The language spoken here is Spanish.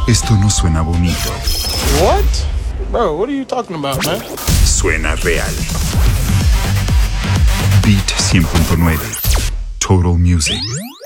Esto no suena bonito. What? Bro, what are you talking about, man? Suena real. Beat 100.9. Total Music.